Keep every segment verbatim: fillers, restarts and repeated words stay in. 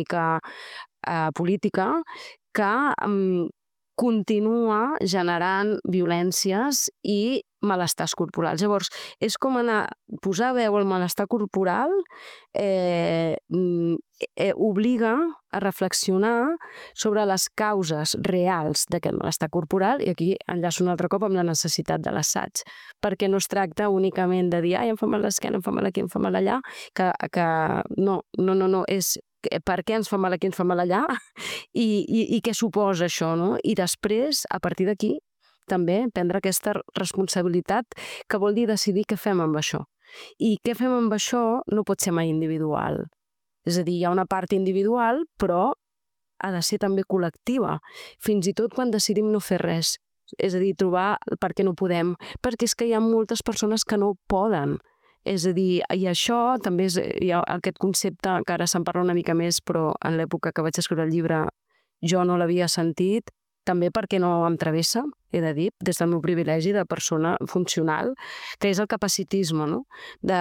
eh, política que um, continua generant violències i malestars corporals. Llavors, és com anar, posar veu al malestar corporal eh, eh, obliga a reflexionar sobre les causes reals d'aquest malestar corporal, i aquí enllaço un altre cop amb la necessitat de l'assaig, perquè no es tracta únicament de dir ai, em fa mal l'esquena, em fa mal aquí, em fa mal allà, que, que no, no, no, no, és per què ens fa mal aquí, ens fa mal allà, i, i, i què suposa això, no? I després, a partir d'aquí, també prendre aquesta responsabilitat, que vol dir decidir què fem amb això. I què fem amb això no pot ser mai individual. És a dir, hi ha una part individual, però ha de ser també col·lectiva. Fins i tot quan decidim no fer res. És a dir, trobar per què no podem. Perquè és que hi ha moltes persones que no poden. És a dir, i això també és, hi ha aquest concepte que ara se'n parla una mica més, però en l'època que vaig escriure el llibre jo no l'havia sentit, també perquè no em travessa, he de dir, des del meu privilegi de persona funcional, que és el capacitisme, no? De,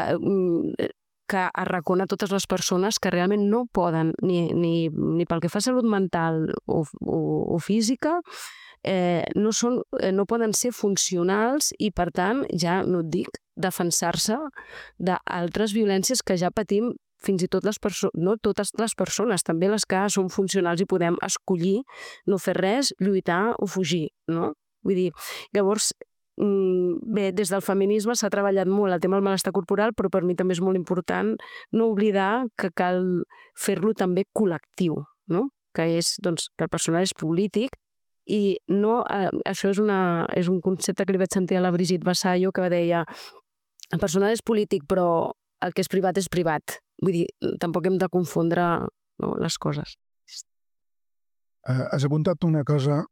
que arracona totes les persones que realment no poden, ni, ni, ni pel que fa a salut mental o, o, o física, eh, no, són, eh, no poden ser funcionals i, per tant, ja no et dic, defensar-se d'altres violències que ja patim fins i tot les persones, no totes les persones, també les que són funcionals i podem escollir no fer res, lluitar o fugir, no? Vull dir, llavors, bé, des del feminisme s'ha treballat molt el tema del malestar corporal, però per mi també és molt important no oblidar que cal fer-lo també col·lectiu, no? Que és, doncs, que el personal és polític i no, eh, això és, una, és un concepte que li vaig sentir a la Brigitte Vasallo, que deia el personal és polític, però el que és privat és privat. Vull dir, tampoc hem de confondre, no, les coses. Uh, has apuntat una cosa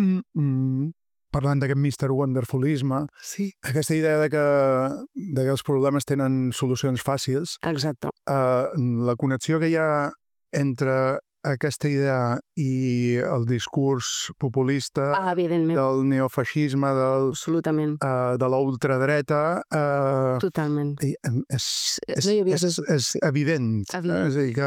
parlant d'aquest mister Wonderfulisme. Sí. Aquesta idea de que, de que els problemes tenen solucions fàcils. Exacte. Uh, la connexió que hi ha entre aquesta idea i el discurs populista ah, del neofeixisme, del, absolutament. Uh, de la ultradreta... Uh, Totalment. És, és, no havia... és, és, és evident. evident. És a dir, que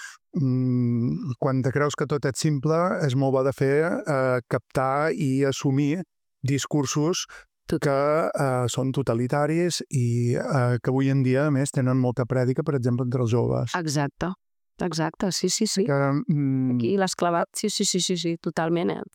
um, quan te creus que tot és simple, és molt bo de fer uh, captar i assumir discursos Tot. que uh, són totalitaris i uh, que avui en dia, a més, tenen molta prèdica, per exemple, entre els joves. Exacte. Exacte, sí, sí, sí. Que, mm... Aquí l'has clavat, sí, sí, sí, sí, sí, totalment. Eh?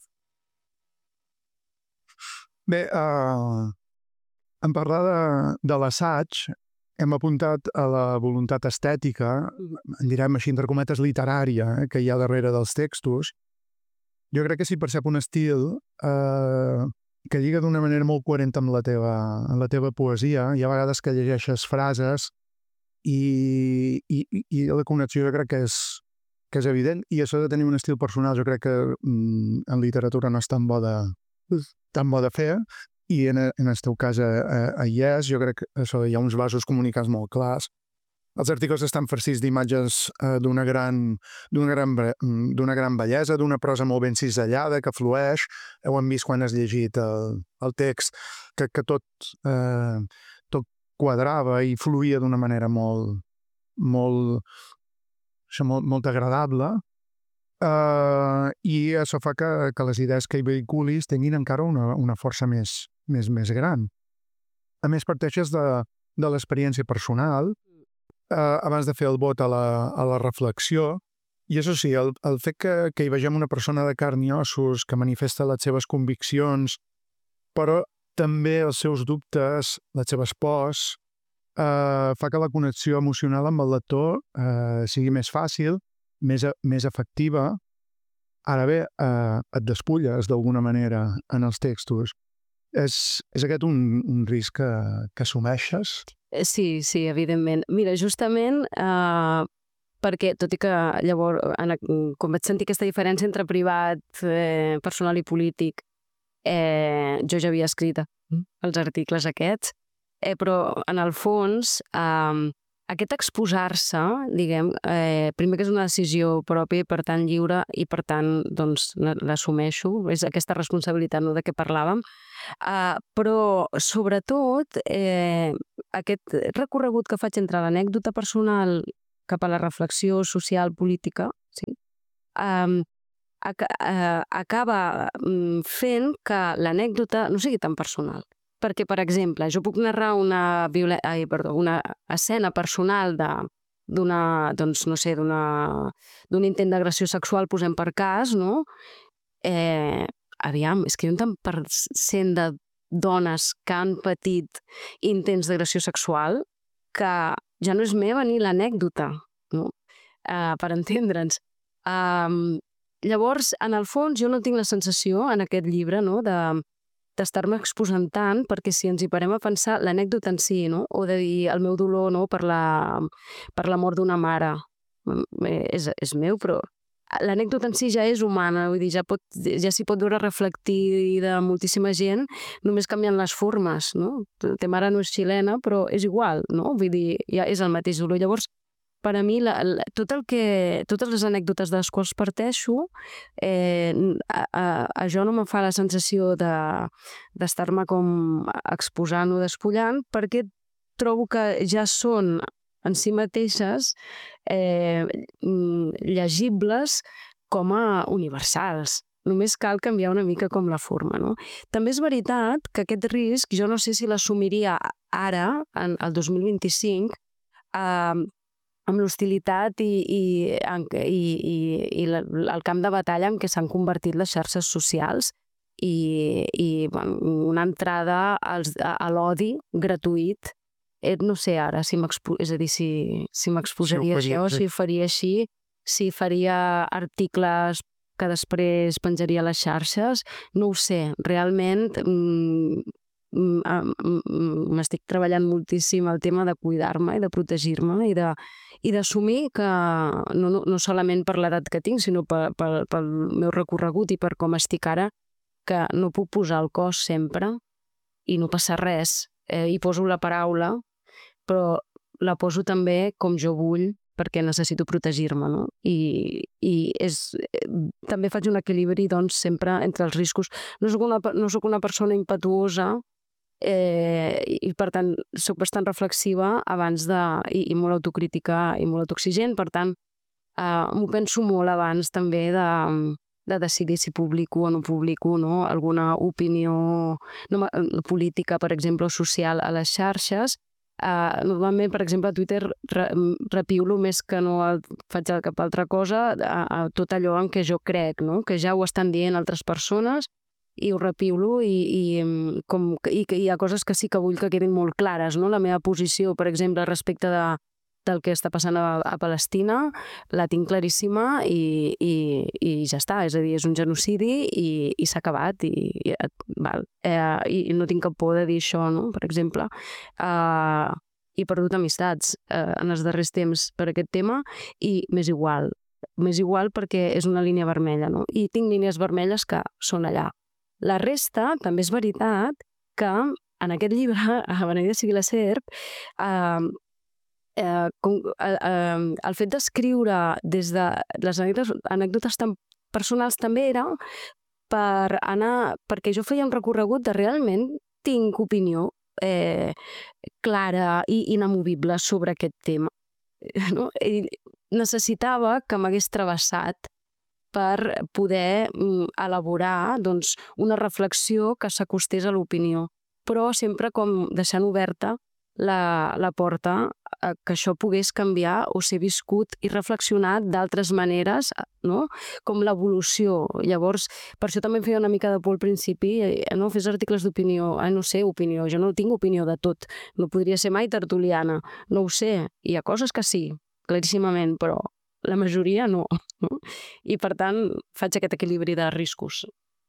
Bé, uh, en parlar de, de l'assaig, hem apuntat a la voluntat estètica, en direm així, entre cometes, literària, eh, que hi ha darrere dels textos. Jo crec que s'hi percep un estil uh, que lliga d'una manera molt coherent amb la teva, amb la teva poesia. Hi ha vegades que llegeixes frases I, i, i la connexió jo crec que és, que és evident, i això de tenir un estil personal jo crec que mm, en literatura no és tan bo de, tan bo de fer, i en, en el teu cas hi és. Jo crec que això, hi ha uns vasos comunicats molt clars. Els articles estan farcits d'imatges eh, d'una gran, d'una gran, d'una gran bellesa, d'una prosa molt ben cisellada, que flueix. Ho hem vist quan has llegit el, el text, que, que tot... Eh, quadrava i fluïa d'una manera molt, molt, això, molt, molt agradable, uh, i això fa que, que les idees que hi vehiculis tinguin encara una, una força més, més, més gran. A més, parteixes de, de l'experiència personal, uh, abans de fer el vot a la, a la reflexió, i això sí, el, el fet que, que hi vegem una persona de carn i ossos que manifesta les seves conviccions, però també els seus dubtes, les seves pors, eh, fa que la connexió emocional amb el lector eh, sigui més fàcil, més, més efectiva. Ara bé, eh, et despulles d'alguna manera en els textos. És, és aquest un, un risc que, que assumeixes? Sí, sí, evidentment. Mira, justament... Eh... perquè, tot i que llavors, quan vaig sentir aquesta diferència entre privat, eh, personal i polític, eh, jo ja havia escrit els articles aquests, eh, però en el fons eh, aquest exposar-se, diguem, eh, primer que és una decisió pròpia i per tant lliure i per tant doncs l'assumeixo, és aquesta responsabilitat, no?, de què parlàvem, eh, però sobretot eh, aquest recorregut que faig entre l'anècdota personal cap a la reflexió social política sí? Um, acaba fent que l'anècdota no sigui tan personal. Perquè, per exemple, jo puc narrar una, viola... Ai, perdó, una escena personal de d'una, doncs, no sé, d'un intent d'agressió sexual, posem per cas, no? Eh, aviam, és que hi ha un tant per cent de dones que han patit intents d'agressió sexual que ja no és meva ni l'anècdota, no? Eh, per entendre'ns. Um, llavors, en el fons, jo no tinc la sensació, en aquest llibre, no?, de d'estar-me exposant tant, perquè si ens hi parem a pensar, l'anècdota en si, no?, o de dir el meu dolor, no?, per la, per la mort d'una mare, és, és meu, però l'anècdota en si ja és humana, vull dir, ja, pot, ja s'hi pot veure reflectir de moltíssima gent, només canviant les formes, no? La teva mare no és xilena, però és igual, no? Vull dir, ja és el mateix dolor. Llavors, per a mi, la, la, tot el que, totes les anècdotes de les quals parteixo, eh, a, a, a jo no me fa la sensació de, d'estar-me com exposant o despullant, perquè trobo que ja són en si mateixes eh, llegibles com a universals. Només cal canviar una mica com la forma, no? També és veritat que aquest risc jo no sé si l'assumiria ara, en el dos mil vint-i-cinc, eh, amb l'hostilitat i, i, i, i, i el camp de batalla en què s'han convertit les xarxes socials i, i bueno, una entrada als, a, a l'odi gratuït. Eh, no sé ara si m'exposaria, és a dir, si, si m'exposaria si això, si faria així, si faria articles que després penjaria a les xarxes, no ho sé. Realment m'estic treballant moltíssim el tema de cuidar-me i de protegir-me i de i d'assumir que no, no, no solament per l'edat que tinc, sinó pel, pel, pel meu recorregut i per com estic ara, que no puc posar el cos sempre i no passa res. Eh, hi poso la paraula, però la poso també com jo vull, perquè necessito protegir-me, no? I, i és, també faig un equilibri, doncs, sempre entre els riscos. No soc una, no soc una persona impetuosa, eh, i per tant soc bastant reflexiva abans de, i, i molt autocrítica i molt autoexigent, per tant eh, m'ho penso molt abans també de, de decidir si publico o no publico, no? Alguna opinió no, política, per exemple, o social a les xarxes. Uh, normalment, per exemple, a Twitter re, repiulo més que no faig cap altra cosa a, a tot allò en què jo crec, no? Que ja ho estan dient altres persones i ho repiulo i, i, com, i que hi ha coses que sí que vull que quedin molt clares, no? La meva posició, per exemple, respecte de, del que està passant a, a Palestina, la tinc claríssima i, i, i ja està, és a dir, és un genocidi i, i s'ha acabat i, i, val. Eh, i no tinc cap por de dir això, no? Per exemple, eh, he perdut amistats eh, en els darrers temps per aquest tema i m'és igual, m'és igual perquè és una línia vermella, no? I tinc línies vermelles que són allà. La resta, també és veritat que en aquest llibre, a Beneïda sigui la serp, eh, Eh, com, eh, eh, el fet d'escriure des de les anècdotes, anècdotes tan personals també era per anar, perquè jo feia un recorregut de realment tinc opinió eh, clara i inamovible sobre aquest tema, no? I necessitava que m'hagués travessat per poder mm, elaborar doncs, una reflexió que s'acostés a l'opinió, però sempre com deixant oberta la, la porta a que això pogués canviar o ser viscut i reflexionat d'altres maneres, no? Com l'evolució. Llavors, per això també em feia una mica de por al principi, no? Fes articles d'opinió, eh, no sé, opinió, jo no tinc opinió de tot, no podria ser mai tertuliana, no ho sé, hi ha coses que sí, claríssimament, però la majoria no, no? I per tant faig aquest equilibri de riscos.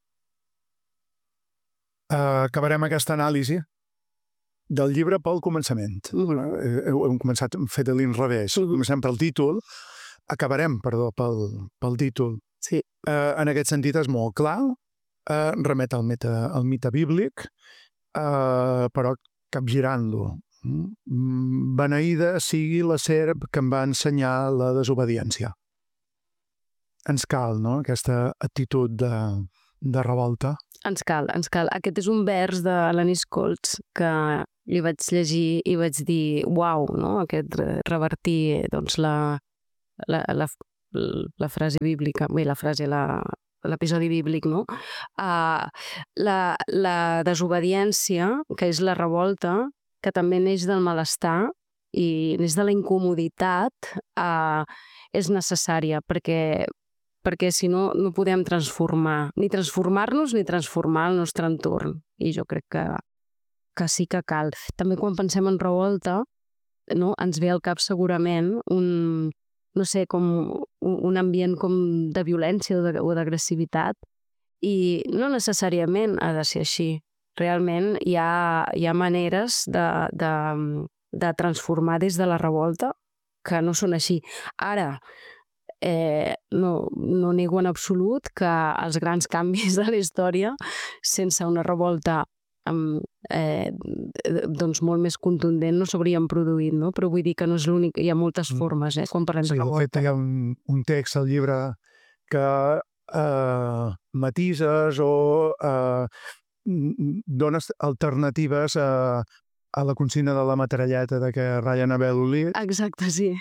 Uh, acabarem aquesta anàlisi del llibre pel començament. Uh-huh. Hem començat fet a l'inrevés. Uh-huh. Comencem pel títol, acabarem, perdó, pel, pel títol. Sí. Uh, en aquest sentit és molt clar, uh, remet al, meta, al mite bíblic, uh, però capgirant-lo. Mm? Beneïda sigui la serp que em va ensenyar la desobediència. Ens cal, no?, aquesta actitud de, de revolta. Ens cal, ens cal. Aquest és un vers de l'Anis Colts que li vaig llegir i vaig dir, uau, no? Aquest revertir doncs, la, la, la, la frase bíblica, bé, la frase, l'episodi bíblic, no? Uh, la, la desobediència, que és la revolta, que també neix del malestar i neix de la incomoditat, uh, és necessària, perquè, perquè si no, no podem transformar, ni transformar-nos ni transformar el nostre entorn. I jo crec que, que sí que cal. També quan pensem en revolta, no, ens ve al cap segurament un, no sé, com un ambient com de violència o d'agressivitat, i no necessàriament ha de ser així. Realment hi ha, hi ha maneres de, de, de transformar des de la revolta que no són així. Ara, eh, no, no nego en absolut que els grans canvis de la història, sense una revolta amb, eh, doncs molt més contundent, no s'haurien produït, no? Però vull dir que no és l'únic, hi ha moltes formes, eh, quan parlem de revolta. Hi ha un, un text al llibre que eh, matises o eh, dones alternatives a, a la consigna de la metralleta de que ratllen a Bel-Olit. Exacte, sí.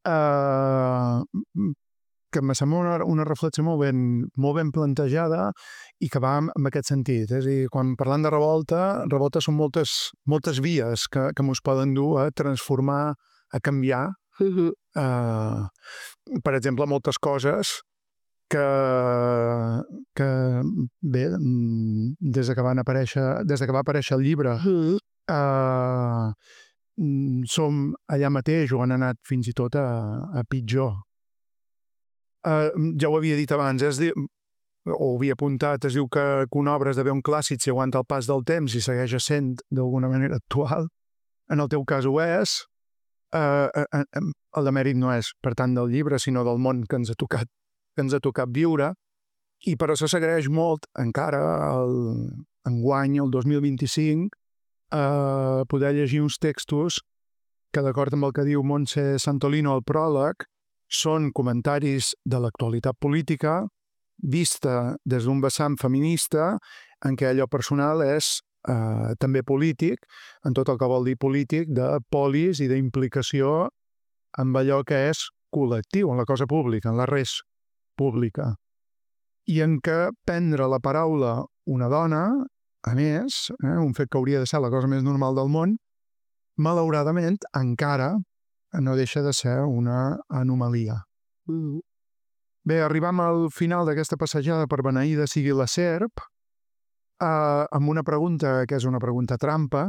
Uh, que em sembla una, una reflexió molt ben, molt ben plantejada i que va en, en aquest sentit. És a dir, quan parlant de revolta, revolta són moltes, moltes vies que, que mos poden dur a transformar, a canviar. Uh-huh. Uh, per exemple, moltes coses que, que bé, des de que van aparèixer, des de que va aparèixer el llibre, uh-huh. uh, som allà mateix o han anat fins i tot a, a pitjor. Uh, ja ho havia dit abans, es diu, o ho havia apuntat, es diu que, que una obra esdevé un clàssic si aguanta el pas del temps i segueix essent d'alguna manera actual. En el teu cas ho és. Uh, uh, uh, el demèrit no és, per tant, del llibre, sinó del món que ens ha tocat, que ens ha tocat viure. I per això s'agraeix molt, encara, el, enguany, el dos mil vint-i-cinc, uh, poder llegir uns textos que, d'acord amb el que diu Montse Santolino al pròleg, són comentaris de l'actualitat política vista des d'un vessant feminista en què allò personal és eh, també polític, en tot el que vol dir polític, de polis i d'implicació amb allò que és col·lectiu, en la cosa pública, en la res pública. I en què prendre la paraula una dona, a més, eh, un fet que hauria de ser la cosa més normal del món, malauradament encara no deixa de ser una anomalia. Mm. Bé, arribam al final d'aquesta passejada per Beneïda sigui la serp, eh, amb una pregunta que és una pregunta trampa,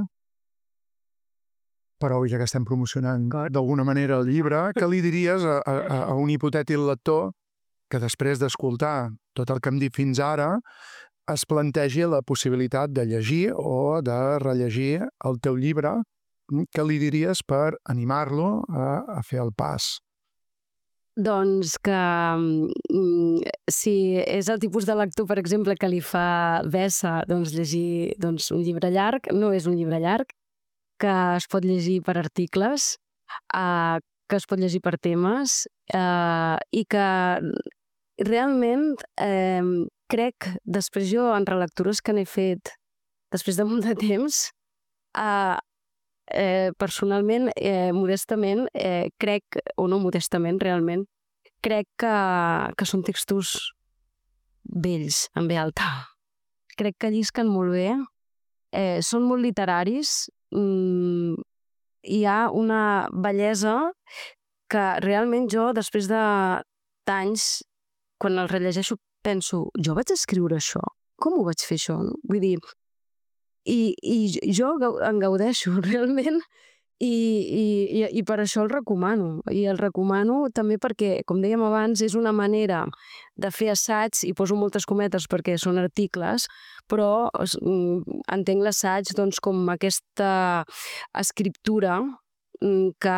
però ja que estem promocionant d'alguna manera el llibre, què li diries a, a, a un hipotètic lector que després d'escoltar tot el que hem dit fins ara es plantegi la possibilitat de llegir o de rellegir el teu llibre? Què li diries per animar-lo a, a fer el pas? Doncs que mm, si és el tipus de lector, per exemple, que li fa vessa doncs, llegir doncs, un llibre llarg, no és un llibre llarg, que es pot llegir per articles, eh, que es pot llegir per temes eh, i que realment eh, crec, després jo en relectures que n'he fet després de molt de temps, eh, Eh, personalment, eh, modestament, eh, crec, o no modestament, realment, crec que, que són textos vells, en ve alta. Crec que llisquen molt bé, eh, són molt literaris, mm, hi ha una bellesa que realment jo, després de d'anys, quan el rellegeixo, penso, jo vaig escriure això? Com ho vaig fer això? Vull dir, I, i jo en gaudeixo realment i, i, i per això el recomano. I el recomano també perquè, com dèiem abans, és una manera de fer assaig, i poso moltes cometes perquè són articles, però entenc l'assaig doncs, com aquesta escriptura que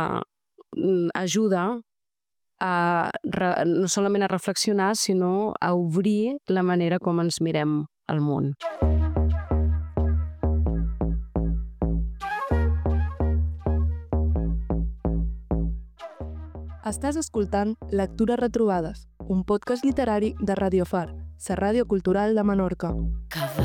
ajuda a, no solament a reflexionar, sinó a obrir la manera com ens mirem al món. Estàs escoltant Lectures Retrobades, un podcast literari de Radio Far, la ràdio cultural de Menorca. Que